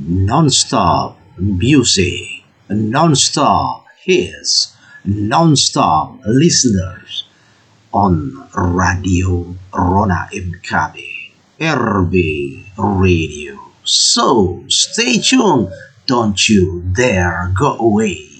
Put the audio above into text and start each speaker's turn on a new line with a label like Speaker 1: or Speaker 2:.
Speaker 1: non-stop music, non-stop hits, non-stop listeners on Radio Rona MKB, RB Radio. So stay tuned, don't you dare go away.